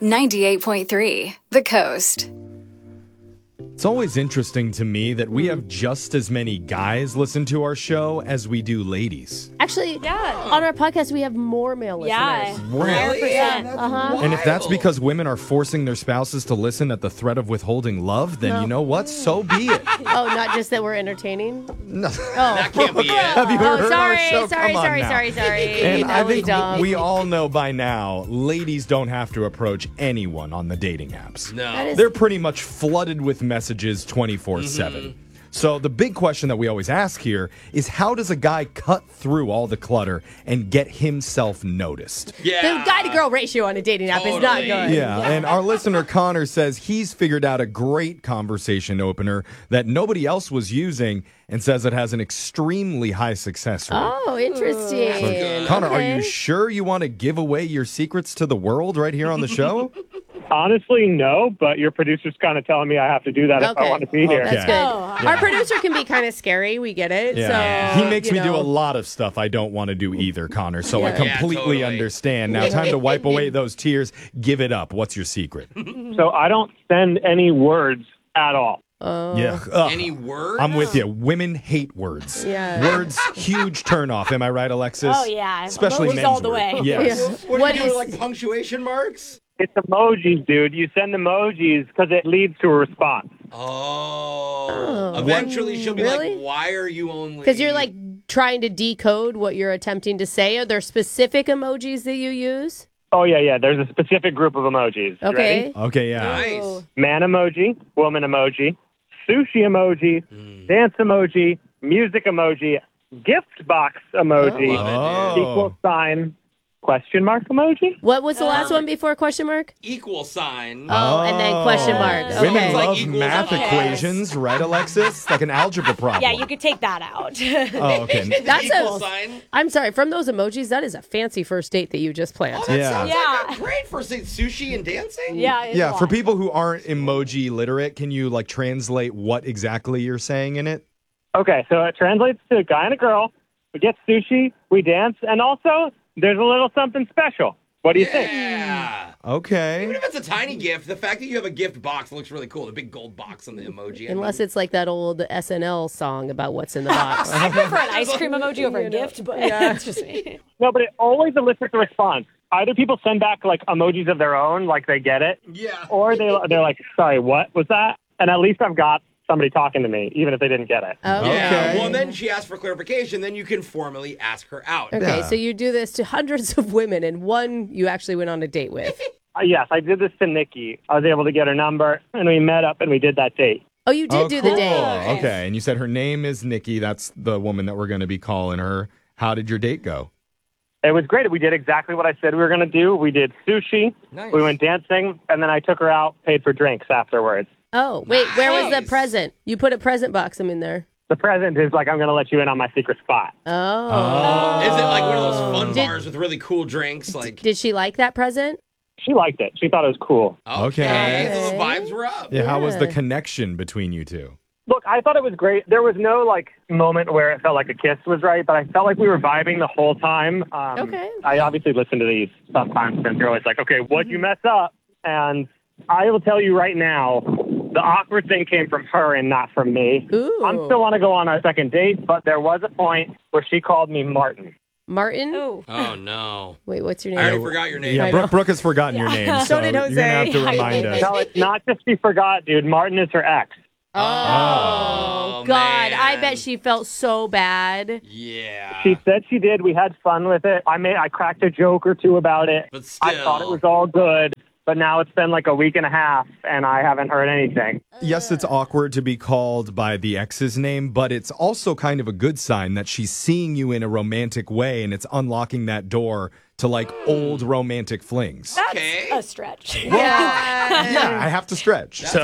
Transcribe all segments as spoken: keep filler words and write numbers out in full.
ninety-eight point three, The Coast. It's always interesting to me that we have just as many guys listen to our show as we do ladies. Actually, Yeah. on our podcast, we have more male listeners. Yeah. Really? Yeah. Uh-huh. And if that's because women are forcing their spouses to listen at the threat of withholding love, then No. you know what? So be it. Oh, not just that we're entertaining? No. Oh, That can't be it. Have you oh heard sorry, our show? sorry, Come on sorry, now. sorry, sorry. And No, I we think don't. we all know by now, ladies don't have to approach anyone on the dating apps. No. That is- They're pretty much flooded with messages twenty-four seven. So the big question that we always ask here is, how does a guy cut through all the clutter and get himself noticed? Yeah. The guy-to-girl ratio on a dating app is not Totally. good. Yeah, and our listener Connor says he's figured out a great conversation opener that nobody else was using and says it has an extremely high success rate. Oh, interesting. Connor, Okay. are you sure you want to give away your secrets to the world right here on the show? Honestly, no, but your producer's kind of telling me I have to do that if Okay. I want to be here. That's Okay. good. Oh. Our producer can be kind of scary. We get it. Yeah. So, he makes you me do know. a lot of stuff I don't want to do either, Connor, so I Yeah. Yeah, completely totally. understand. Now, time to wipe away those tears. Give it up. What's your secret? So I don't send any words at all. Oh. Yeah. Ugh. Any word? I'm with you. Women hate words. Yeah. Words, huge turnoff. Am I right, Alexis? Oh, yeah. Especially Emojis men's all the words. way. Yes. What, What do you do, is- like punctuation marks? It's emojis, dude. You send emojis because it leads to a response. Oh. Oh. Eventually she'll be Really? like, why are you only... Because you're like trying to decode what you're attempting to say. Are there specific emojis that you use? Oh, yeah, yeah. There's a specific group of emojis. You Okay. ready? Okay, yeah. Nice. Man emoji, woman emoji, sushi emoji, dance emoji, music emoji, gift box emoji, Love it, dude. equal sign, question mark emoji. What was the last one before question mark? Equal sign. Oh, and then question mark. Oh. Okay. Women Like love equals math up. equations, right, Alexis? Like an algebra problem. Yeah, you could take that out. Oh, okay. That's equal a- sign. I'm sorry, from those emojis, that is a fancy first date that you just planned. Oh, that Yeah. sounds Yeah. like a great for say, sushi and dancing. yeah. it's a Yeah, for lot. people who aren't emoji literate, can you like translate what exactly you're saying in it? Okay, so it translates to a guy and a girl. We get sushi, we dance, and also there's a little something special. What do you think? Yeah. Even Okay. if it's a tiny gift, the fact that you have a gift box looks really cool. The big gold box on the emoji. I Unless mean, it's like that old S N L song about what's in the box. I prefer an ice cream emoji over a gift, but that's just me. No, but it always elicits a response. Either people send back like emojis of their own, like they get it, yeah. or they they're like, "Sorry, what was that?" And at least I've got somebody talking to me, even if they didn't get it. Okay. Yeah. Okay. Well, and then she asked for clarification. Then you can formally ask her out. Okay, Yeah. so you do this to hundreds of women, and one you actually went on a date with. Uh, yes, I did this to Nikki. I was able to get her number, and we met up and we did that date. Oh, you did Oh, do cool. the date. Okay. okay, and you said her name is Nikki. That's the woman that we're going to be calling her. How did your date go? It was great. We did exactly what I said we were going to do. We did sushi. Nice. We went dancing, and then I took her out, paid for drinks afterwards. Oh, wait, where was the Nice. present? You put a present box in there. The present is like, I'm going to let you in on my secret spot. Oh. Is it like one of those fun Did- bars with really cool drinks? Like, Did she like that present? She liked it. She thought it was cool. okay, Okay. so the vibes were up. Yeah, how was the Yeah. connection between you two? Look, I thought it was great. There was no like moment where it felt like a kiss was right, but I felt like we were vibing the whole time. Um, Okay. I obviously listen to these sometimes, and they're always like, "Okay, what'd you mess up?" And I will tell you right now, the awkward thing came from her and not from me. Ooh. I'm still want to go on a second date, but there was a point where she called me Martin. Martin? Ooh. Oh no! Wait, what's your I already name? forgot your name. Yeah, I Brooke, know. Brooke has forgotten your name, so, So did you're going to have to Jose. remind us. No, it's not just she forgot, dude. Martin is her ex. Oh, Oh, God. I man. bet she felt so bad. Yeah. She said she did. We had fun with it. I made, I cracked a joke or two about it. But still. I thought it was all good. But now it's been like a week and a half, and I haven't heard anything. Yes, it's awkward to be called by the ex's name, but it's also kind of a good sign that she's seeing you in a romantic way, and it's unlocking that door to like old romantic flings. Okay. A stretch. Yeah. Yeah, I have to stretch. So.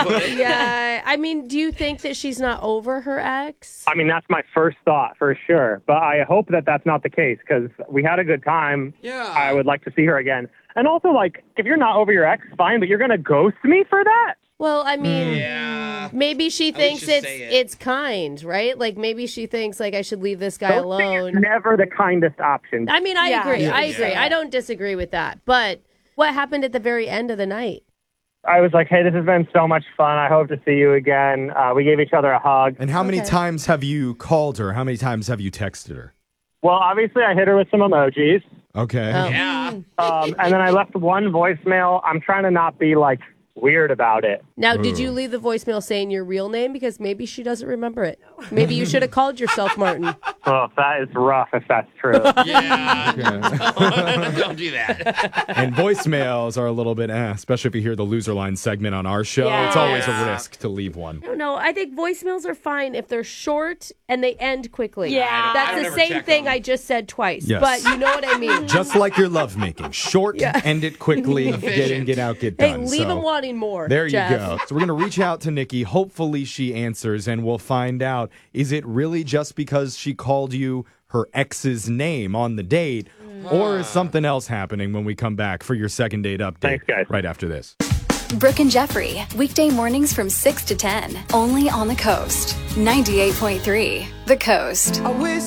Yeah. I mean, do you think that she's not over her ex? I mean, that's my first thought for sure. But I hope that that's not the case because we had a good time. Yeah. I would like to see her again. And also, like, if you're not over your ex, fine, but you're going to ghost me for that? Well, I mean, Yeah. maybe she At least thinks just it's say it. it's kind, right? Like maybe she thinks like I should leave this guy Ghosting is alone. never the kindest option. I mean, I Yeah. agree. Yeah. I agree. Yeah. I don't disagree with that. But What happened at the very end of the night? I was like, hey, this has been so much fun. I hope to see you again. Uh, we gave each other a hug. And how many Okay. times have you called her? How many times have you texted her? Well, obviously, I hit her with some emojis. Okay. Oh. Yeah. Um, and then I left one voicemail. I'm trying to not be, like, weird about it. Now, did you leave the voicemail saying your real name? Because maybe she doesn't remember it. Maybe you should have called yourself Martin. Oh, that is rough if that's true. Yeah. Okay. Don't do that. And voicemails are a little bit, eh, especially if you hear the loser line segment on our show. It's always a Yeah. risk to leave one. I don't know. I think voicemails are fine if they're short and they end quickly. Yeah. I don't- I That's don't the ever same check thing them. I just said twice. Yes. But you know what I mean. Just like your lovemaking. Short, end it quickly, get in, get out, get Hey, done. leave So, them wanting more. there you Jeff. go. So we're going to reach out to Nikki. Hopefully she answers, and we'll find out, is it really just because she called you her ex's name on the date, or is something else happening when we come back for your second date update? Thanks, guys. Right after this. Brooke and Jeffrey, weekday mornings from six to ten, only on the Coast. ninety-eight point three, The Coast.